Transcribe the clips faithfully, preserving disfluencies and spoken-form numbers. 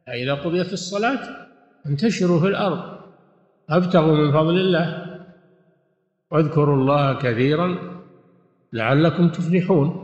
فإذا قضيت الصلاة انتشروا في الأرض وابتغوا من فضل الله واذكروا الله كثيرا لعلكم تفلحون.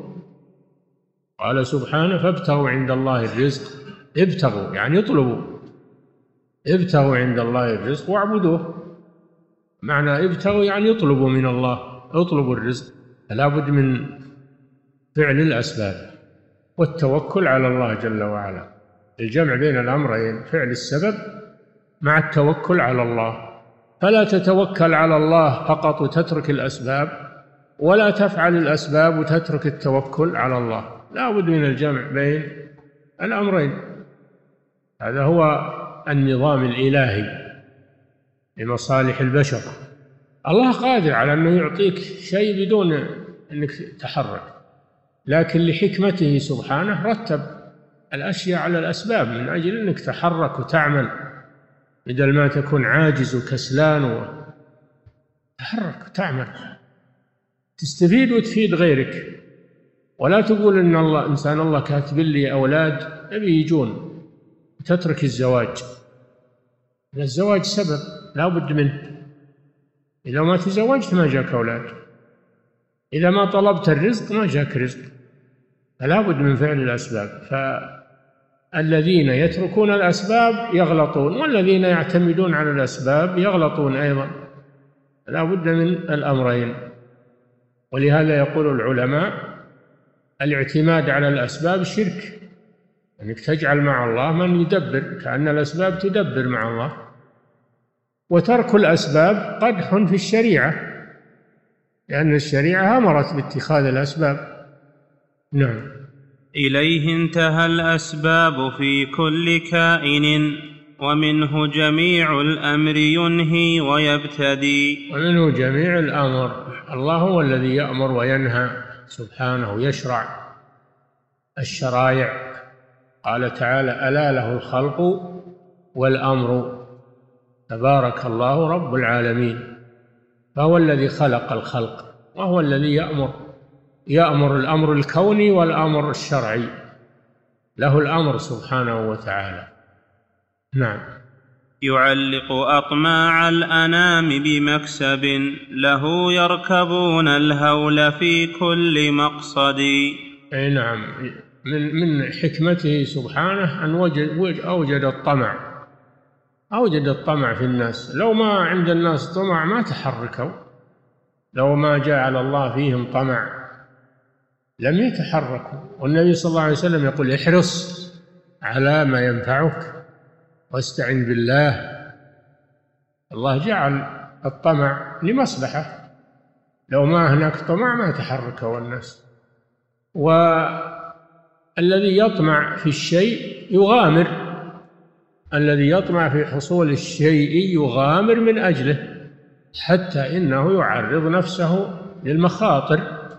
قال سبحانه فابتغوا عند الله الرزق. ابتغوا يعني اطلبوا، ابتغوا عند الله الرزق واعبدوه. معنى ابتغوا يعني اطلبوا من الله، اطلبوا الرزق. فلا بد من فعل الأسباب والتوكل على الله جل وعلا، الجمع بين الأمرين، فعل السبب مع التوكل على الله. فلا تتوكل على الله فقط وتترك الأسباب، ولا تفعل الأسباب وتترك التوكل على الله، لا بد من الجمع بين الأمرين. هذا هو النظام الإلهي لمصالح البشر. الله قادر على أنه يعطيك شيء بدون أنك تحرك، لكن لحكمته سبحانه رتب الأشياء على الأسباب من أجل أنك تحرك وتعمل، بدل ما تكون عاجز وكسلان وتحرك وتعمل، تستفيد وتفيد غيرك. ولا تقول إن الله إنسان الله كاتب لي أولاد أبي يجون، تترك الزواج. الزواج سبب لا بد منه، إذا ما تزوجت ما جاك أولاد، إذا ما طلبت الرزق ما جاك رزق، فلا بد من فعل الأسباب. فالذين يتركون الأسباب يغلطون، والذين يعتمدون على الأسباب يغلطون أيضا. لا بد من الأمرين. ولهذا يقول العلماء الاعتماد على الأسباب شرك، أنك تجعل مع الله من يدبر، كأن الأسباب تدبر مع الله. وترك الأسباب قدح في الشريعة، لأن الشريعة أمرت باتخاذ الأسباب. نعم. إليه انتهى الأسباب في كل كائن، ومنه جميع الأمر ينهي ويبتدي. ومنه جميع الأمر، الله هو الذي يأمر وينهى سبحانه، يشرع الشرائع. قال تعالى ألا له الخلق والأمر، تبارك الله رب العالمين. فهو الذي خلق الخلق، وهو الذي يأمر يأمر الأمر الكوني والأمر الشرعي، له الأمر سبحانه وتعالى. نعم. يعلق أطماع الأنام بمكسب، له يركبون الهول في كل مقصد. أي نعم، من من حكمته سبحانه أن وجد أوجد الطمع، أوجد الطمع في الناس. لو ما عند الناس طمع ما تحركوا، لو ما جعل الله فيهم طمع لم يتحركوا. والنبي صلى الله عليه وسلم يقول احرص على ما ينفعك واستعن بالله. الله جعل الطمع لمصلحة، لو ما هناك طمع ما تحركوا الناس. والذي يطمع في الشيء يغامر، الذي يطمع في حصول الشيء يغامر من أجله، حتى إنه يعرض نفسه للمخاطر،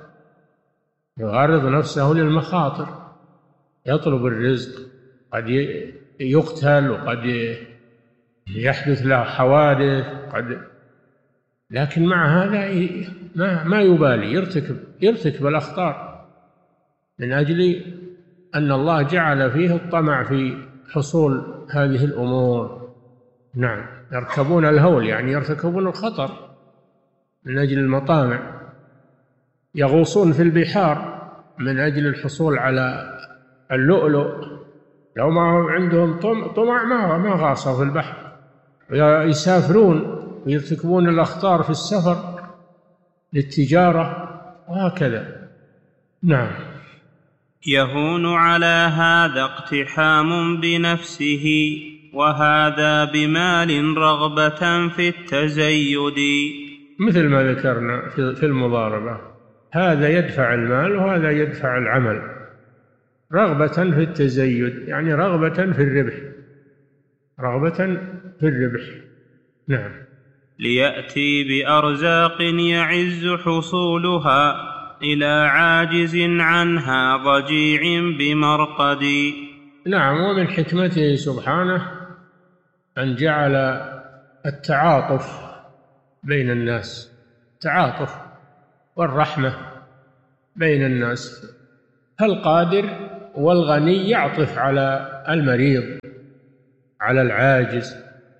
يعرض نفسه للمخاطر، يطلب الرزق، قد يقتل وقد يحدث له حوادث، قد لكن مع هذا ما ما يبالي، يرتكب يرتكب الأخطار من أجل أن الله جعل فيه الطمع في حصول هذه الأمور. نعم. يركبون الهول يعني يرتكبون الخطر من أجل المطامع، يغوصون في البحار من أجل الحصول على اللؤلؤ. لو ما عندهم طمع ما ما غاصوا في البحر. يسافرون ويرتكبون الأخطار في السفر للتجارة وهكذا. نعم. يهون على هذا اقتحام بنفسه، وهذا بمال رغبة في التزيد. مثل ما ذكرنا في المضاربة، هذا يدفع المال وهذا يدفع العمل، رغبة في التزيد يعني رغبة في الربح، رغبة في الربح. نعم. ليأتي بأرزاق يعز حصولها، إلى عاجز عنها ضجيع بمرقد. نعم. ومن حكمته سبحانه أن جعل التعاطف بين الناس، التعاطف والرحمة بين الناس. فالقادر والغني يعطف على المريض على العاجز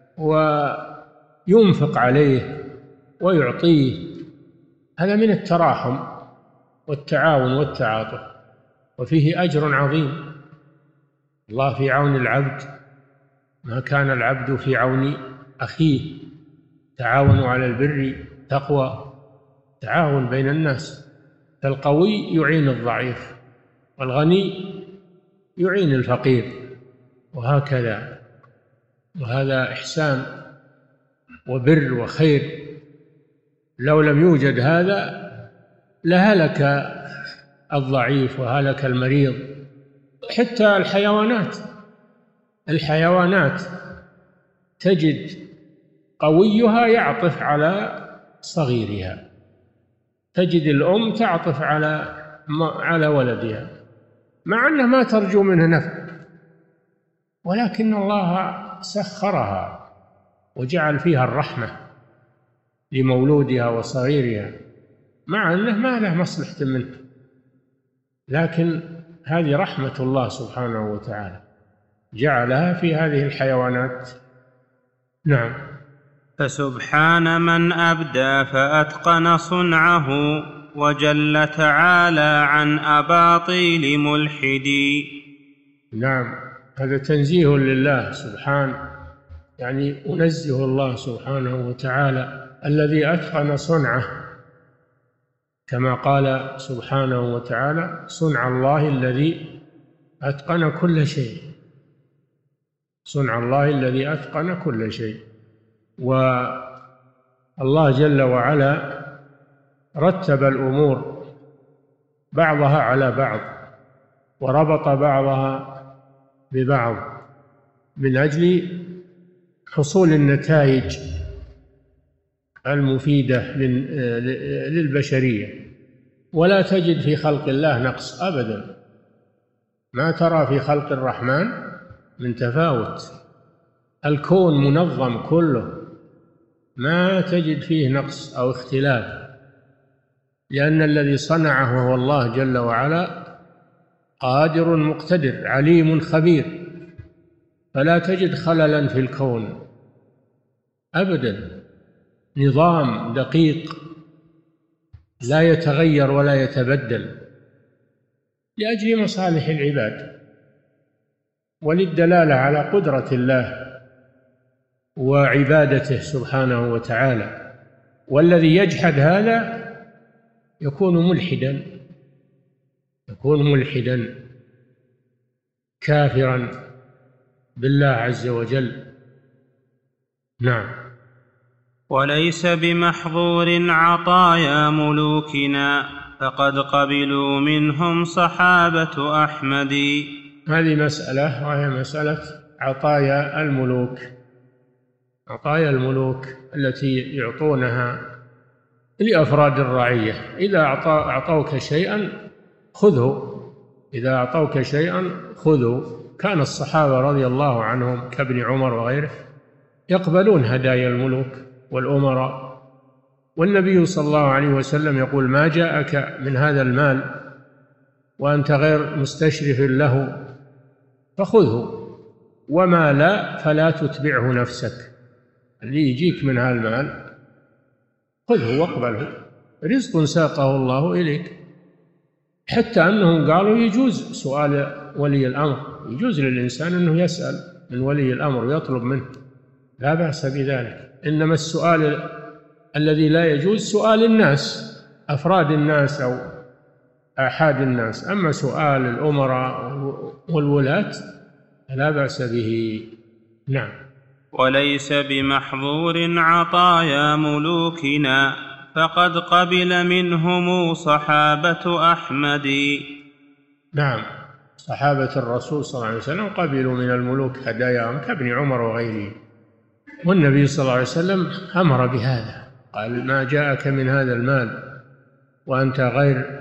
وينفق عليه ويعطيه، هذا من التراحم والتعاون والتعاطف، وفيه أجر عظيم. الله في عون العبد ما كان العبد في عون أخيه. تعاونوا على البر تقوى، تعاون بين الناس. فالقوي يعين الضعيف، والغني يعين الفقير، وهكذا. وهذا إحسان وبر وخير. لو لم يوجد هذا لهلك الضعيف وهلك المريض. حتى الحيوانات الحيوانات تجد قويها يعطف على صغيرها، تجد الأم تعطف على على ولدها مع أنها ما ترجو منه نفع، ولكن الله سخرها وجعل فيها الرحمة لمولودها وصغيرها، مع أنه ما له مصلحة منه، لكن هذه رحمة الله سبحانه وتعالى جعلها في هذه الحيوانات. نعم. فسبحان من أبدى فأتقن صنعه، وجل تعالى عن أباطيل ملحدي. نعم، هذا تنزيه لله سبحانه، يعني أنزه الله سبحانه وتعالى الذي أتقن صنعه، كما قال سبحانه وتعالى: صنع الله الذي أتقن كل شيء. صنع الله الذي أتقن كل شيء. والله جل وعلا رتب الأمور بعضها على بعض، وربط بعضها ببعض من أجل حصول النتائج المفيدة للبشرية. ولا تجد في خلق الله نقص أبدا، ما ترى في خلق الرحمن من تفاوت. الكون منظم كله، ما تجد فيه نقص أو اختلاف، لأن الذي صنعه هو الله جل وعلا قادر مقتدر عليم خبير، فلا تجد خللا في الكون أبدا. نظام دقيق لا يتغير ولا يتبدل لأجل مصالح العباد وللدلالة على قدرة الله وعبادته سبحانه وتعالى. والذي يجحد هذا يكون ملحدا يكون ملحدا كافرا بالله عز وجل. نعم. وليس بمحظور عطايا ملوكنا، فقد قبلوا منهم صحابة أحمد. هذه مسألة، وهي مسألة عطايا الملوك. عطايا الملوك التي يعطونها لأفراد الرعية. إذا أعطوك شيئا خذه، إذا أعطوك شيئا خذه. كان الصحابة رضي الله عنهم كابن عمر وغيره يقبلون هدايا الملوك والأمراء، والنبي صلى الله عليه وسلم يقول: ما جاءك من هذا المال وأنت غير مستشرف له فخذه، وما لا فلا تتبعه نفسك. اللي يجيك من هذا المال خذه واقبله، رزق ساقه الله إليك. حتى أنهم قالوا يجوز سؤال ولي الأمر، يجوز للإنسان أنه يسأل من ولي الأمر ويطلب منه، لا بأس بذلك. إنما السؤال الذي لا يجوز سؤال الناس، أفراد الناس أو آحاد الناس. أما سؤال الأمراء والولاة لا بأس به. نعم. وليس بمحظور عطايا ملوكنا، فقد قبل منهم صحابة أحمد. نعم، صحابة الرسول صلى الله عليه وسلم قبلوا من الملوك هداياهم كابن عمر وغيره، والنبي صلى الله عليه وسلم أمر بهذا، قال: ما جاءك من هذا المال وأنت غير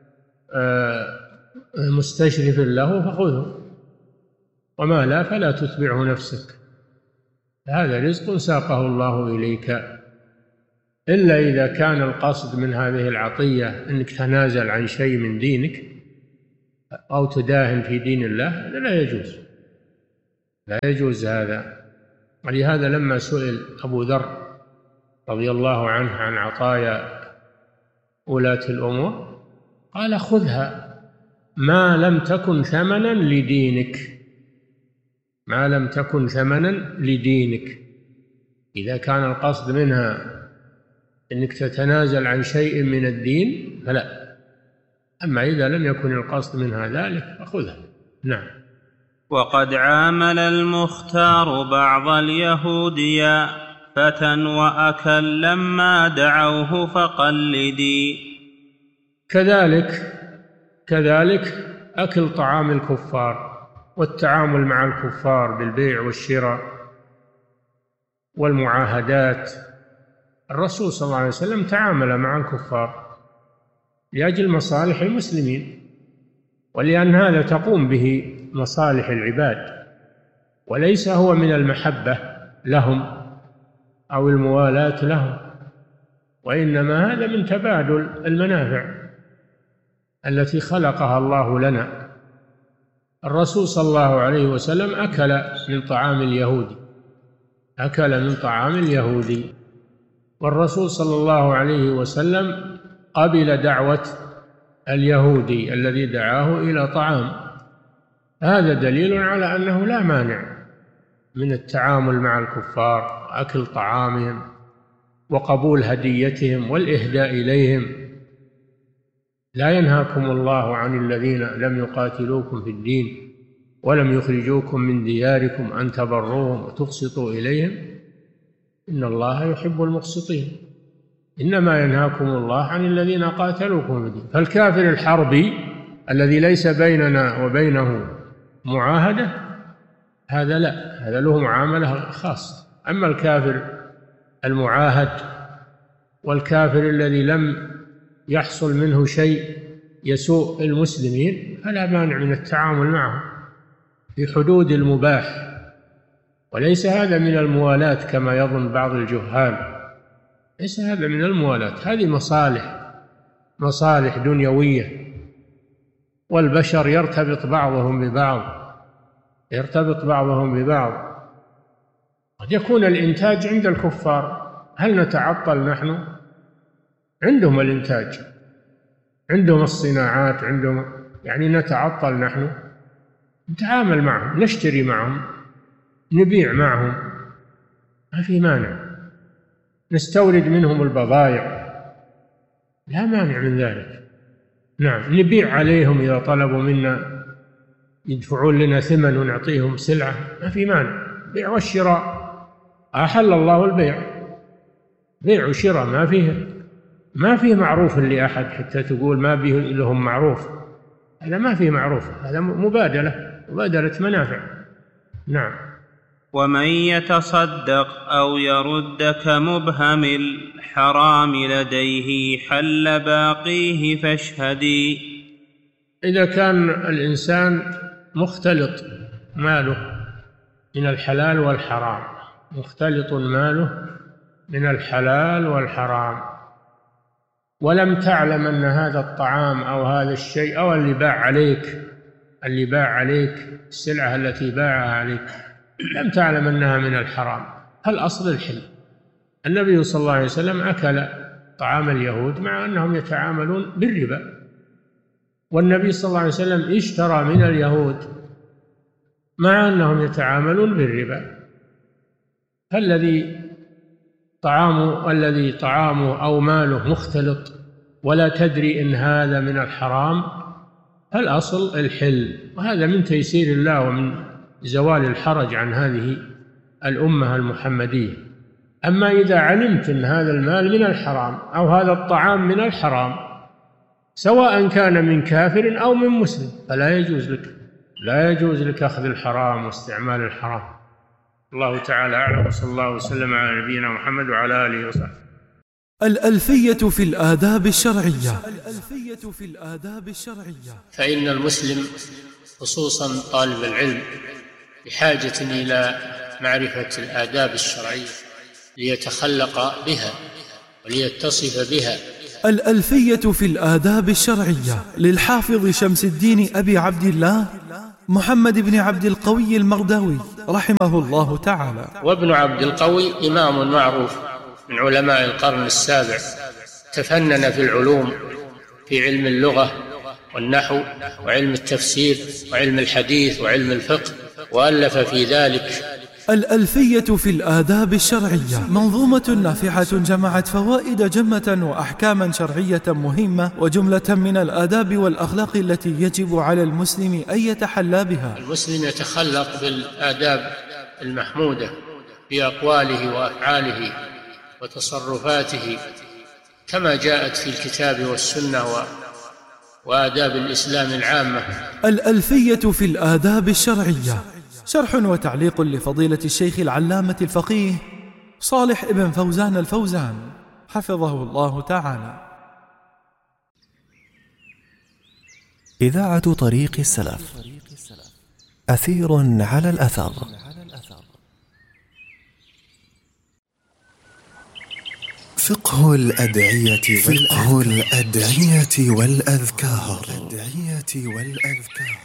مستشرف له فخذه، وما لا فلا تتبعه نفسك. هذا رزق ساقه الله إليك. إلا إذا كان القصد من هذه العطية أنك تنازل عن شيء من دينك أو تداهن في دين الله، لا يجوز. لا يجوز هذا. ولهذا لما سئل أبو ذر رضي الله عنه عن عطايا ولاة الأمور قال خذها ما لم تكن ثمنا لدينك، ما لم تكن ثمنا لدينك. إذا كان القصد منها أنك تتنازل عن شيء من الدين فلا، أما إذا لم يكن القصد منها ذلك فخذها. نعم. وقد عامل المختار بعض اليهود يا فتى وأكل لما دعوه فقلدي. كذلك كذلك أكل طعام الكفار والتعامل مع الكفار بالبيع والشراء والمعاهدات. الرسول صلى الله عليه وسلم تعامل مع الكفار لأجل مصالح المسلمين، ولأن هذا تقوم به مصالح العباد، وليس هو من المحبة لهم أو الموالاة لهم، وإنما هذا من تبادل المنافع التي خلقها الله لنا. الرسول صلى الله عليه وسلم أكل من طعام اليهودي أكل من طعام اليهودي والرسول صلى الله عليه وسلم قبل دعوة اليهودي الذي دعاه إلى طعام. هذا دليل على أنه لا مانع من التعامل مع الكفار، أكل طعامهم وقبول هديتهم والإهداء إليهم. لا ينهاكم الله عن الذين لم يقاتلوكم في الدين ولم يخرجوكم من دياركم أن تبروهم وتقسطوا إليهم إن الله يحب المقسطين. إنما ينهاكم الله عن الذين قاتلوكم في الدين. فالكافر الحربي الذي ليس بيننا وبينه معاهدة هذا لا، هذا له معاملة خاصة. أما الكافر المعاهد والكافر الذي لم يحصل منه شيء يسوء المسلمين فلا مانع من التعامل معه في حدود المباح، وليس هذا من الموالاة كما يظن بعض الجهال. ليس هذا من الموالاة، هذه مصالح مصالح دنيوية، والبشر يرتبط بعضهم ببعض يرتبط بعضهم ببعض. قد يكون الإنتاج عند الكفار، هل نتعطل نحن؟ عندهم الإنتاج، عندهم الصناعات، عندهم، يعني نتعطل نحن؟ نتعامل معهم، نشتري معهم، نبيع معهم، ما في مانع، نستورد منهم البضائع، لا مانع من ذلك. نعم، نبيع عليهم إذا طلبوا منا يدفعون لنا ثمن ونعطيهم سلعة، ما في مانع. بيع والشراء أحل الله البيع، بيع وشراء ما فيه ما فيه معروف لأحد حتى تقول ما به لهم معروف، هذا ما فيه معروف، هذا مبادلة مبادلة منافع. نعم. ومن يتصدق أو يرد كمبهم الحرام لديه حل باقيه فاشهدي. إذا كان الإنسان مختلط ماله من الحلال والحرام، مختلط ماله من الحلال والحرام، ولم تعلم أن هذا الطعام أو هذا الشيء أو اللي باع عليك اللي باع عليك السلعة التي باعها عليك لم تعلم أنها من الحرام، فالأصل الحل. النبي صلى الله عليه وسلم أكل طعام اليهود مع أنهم يتعاملون بالربا، والنبي صلى الله عليه وسلم اشترى من اليهود مع أنهم يتعاملون بالربا. فالذي طعامه الذي طعامه أو ماله مختلط ولا تدري إن هذا من الحرام فالأصل الحل، وهذا من تيسير الله ومن زوال الحرج عن هذه الأمة المحمدية. أما إذا علمت أن هذا المال من الحرام أو هذا الطعام من الحرام سواء كان من كافر أو من مسلم فلا يجوز لك لا يجوز لك أخذ الحرام واستعمال الحرام. الله تعالى أعلم، وصلى الله وسلم على نبينا محمد وعلى آله وصحبه. الألفية في الآداب الشرعية. الألفية في الآداب الشرعية. فإن المسلم خصوصا طالب العلم بحاجة إلى معرفة الآداب الشرعية ليتخلق بها وليتصف بها. الألفية في الآداب الشرعية للحافظ شمس الدين أبي عبد الله محمد بن عبد القوي المرداوي رحمه الله تعالى. وابن عبد القوي إمام معروف من علماء القرن السابع، تفنن في العلوم، في علم اللغة والنحو وعلم التفسير وعلم الحديث وعلم الفقه، وألف في ذلك الألفية في الآداب الشرعية، منظومة نافعة جمعت فوائد جمة وأحكاما شرعية مهمة وجملة من الآداب والأخلاق التي يجب على المسلم أن يتحلى بها. المسلم يتخلق بالآداب المحمودة في أقواله وأفعاله وتصرفاته كما جاءت في الكتاب والسنة وآداب الإسلام العامة. الألفية في الآداب الشرعية، شرح وتعليق لفضيلة الشيخ العلامة الفقيه صالح ابن فوزان الفوزان حفظه الله تعالى. إذاعة طريق السلف، أثير على الأثر. فقه الأدعية فقه الأدعية والأذكار.